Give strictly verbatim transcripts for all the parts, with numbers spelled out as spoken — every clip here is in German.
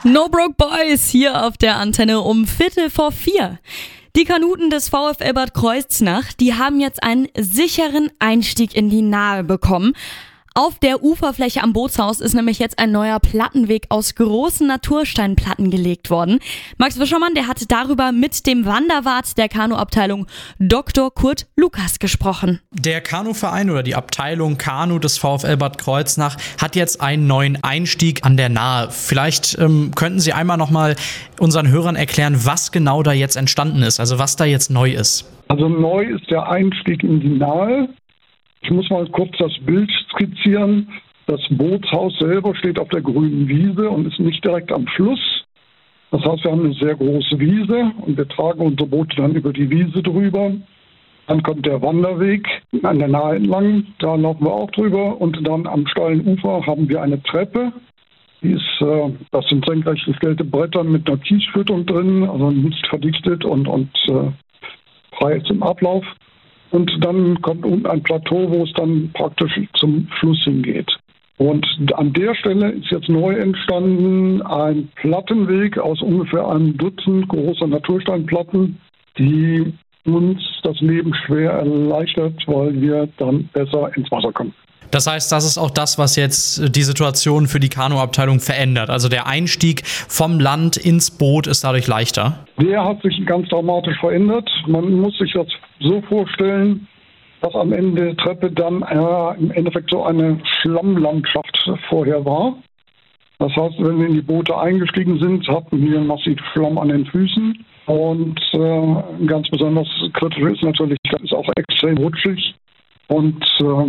No Broke Boys hier auf der Antenne um Viertel vor vier. Die Kanuten des VfL Bad Kreuznach, die haben jetzt einen sicheren Einstieg in die Nahe bekommen. Auf der Uferfläche am Bootshaus ist nämlich jetzt ein neuer Plattenweg aus großen Natursteinplatten gelegt worden. Max Wischermann, der hat darüber mit dem Wanderwart der Kanuabteilung Doktor Kurt Lukas gesprochen. Der Kanuverein oder die Abteilung Kanu des VfL Bad Kreuznach hat jetzt einen neuen Einstieg an der Nahe. Vielleicht ähm, könnten Sie einmal nochmal unseren Hörern erklären, was genau da jetzt entstanden ist, also was da jetzt neu ist. Also neu ist der Einstieg in die Nahe. Ich muss mal kurz das Bild skizzieren. Das Bootshaus selber steht auf der grünen Wiese und ist nicht direkt am Fluss. Das heißt, wir haben eine sehr große Wiese und wir tragen unsere Boote dann über die Wiese drüber. Dann kommt der Wanderweg an der Nahe entlang, da laufen wir auch drüber. Und dann am steilen Ufer haben wir eine Treppe. Die ist, äh, das sind senkrecht gestellte Bretter mit einer Kiesfütterung drin, also nicht verdichtet und, und äh, frei zum Ablauf. Und dann kommt unten ein Plateau, wo es dann praktisch zum Fluss hingeht. Und an der Stelle ist jetzt neu entstanden ein Plattenweg aus ungefähr einem Dutzend großer Natursteinplatten, die uns das Leben schwer erleichtert, weil wir dann besser ins Wasser kommen. Das heißt, das ist auch das, was jetzt die Situation für die Kanuabteilung verändert. Also der Einstieg vom Land ins Boot ist dadurch leichter. Der hat sich ganz dramatisch verändert. Man muss sich das so vorstellen, dass am Ende der Treppe dann äh, im Endeffekt so eine Schlammlandschaft vorher war. Das heißt, wenn wir in die Boote eingestiegen sind, hatten wir massiv Schlamm an den Füßen. Und äh, ganz besonders kritisch ist natürlich, das ist auch extrem rutschig. Und äh,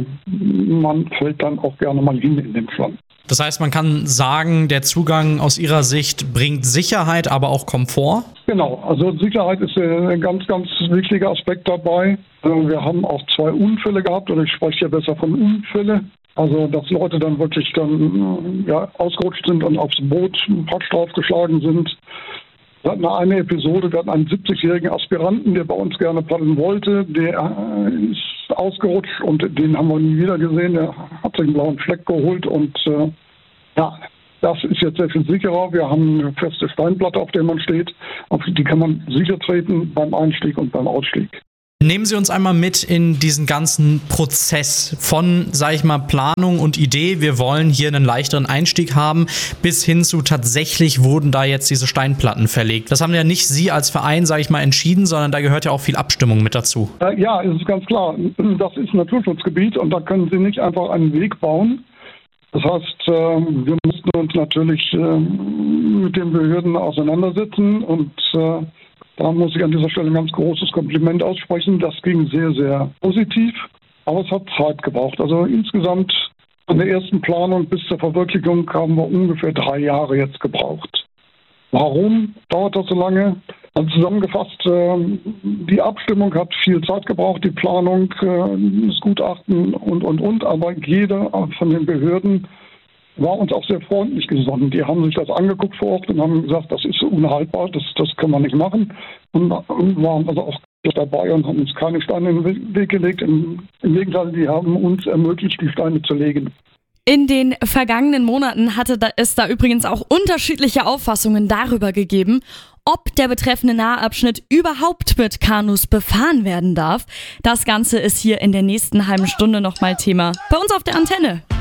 man fällt dann auch gerne mal hin in den Schlamm. Das heißt, man kann sagen, der Zugang aus Ihrer Sicht bringt Sicherheit, aber auch Komfort? Genau, also Sicherheit ist ein ganz, ganz wichtiger Aspekt dabei. Wir haben auch zwei Unfälle gehabt, oder ich spreche ja besser von Unfällen. Also, dass Leute dann wirklich dann ja, ausgerutscht sind und aufs Boot praktisch draufgeschlagen sind. Wir hatten eine Episode, wir hatten einen siebzigjährigen Aspiranten, der bei uns gerne paddeln wollte. Der ist ausgerutscht und den haben wir nie wieder gesehen. Der hat sich einen blauen Fleck geholt und äh, ja, das ist jetzt sehr viel sicherer. Wir haben eine feste Steinplatte, auf der man steht. Auf die kann man sicher treten beim Einstieg und beim Ausstieg. Nehmen Sie uns einmal mit in diesen ganzen Prozess von, sag ich mal, Planung und Idee, wir wollen hier einen leichteren Einstieg haben, bis hin zu tatsächlich wurden da jetzt diese Steinplatten verlegt. Das haben ja nicht Sie als Verein, sag ich mal, entschieden, sondern da gehört ja auch viel Abstimmung mit dazu. Äh, ja, es ist ganz klar. Das ist ein Naturschutzgebiet und da können Sie nicht einfach einen Weg bauen. Das heißt, äh, wir mussten uns natürlich äh, mit den Behörden auseinandersetzen und äh, da muss ich an dieser Stelle ein ganz großes Kompliment aussprechen. Das ging sehr, sehr positiv, aber es hat Zeit gebraucht. Also insgesamt von der ersten Planung bis zur Verwirklichung haben wir ungefähr drei Jahre jetzt gebraucht. Warum dauert das so lange? Also zusammengefasst, die Abstimmung hat viel Zeit gebraucht, die Planung, das Gutachten und, und, und. Aber jeder von den Behörden war uns auch sehr freundlich gesonnen. Die haben sich das angeguckt vor Ort und haben gesagt, das ist unhaltbar, das, das können wir nicht machen. Und waren also auch dabei und haben uns keine Steine in den Weg gelegt. Im, im Gegenteil, die haben uns ermöglicht, die Steine zu legen. In den vergangenen Monaten hatte es da übrigens auch unterschiedliche Auffassungen darüber gegeben, ob der betreffende Nahabschnitt überhaupt mit Kanus befahren werden darf. Das Ganze ist hier in der nächsten halben Stunde nochmal Thema bei uns auf der Antenne.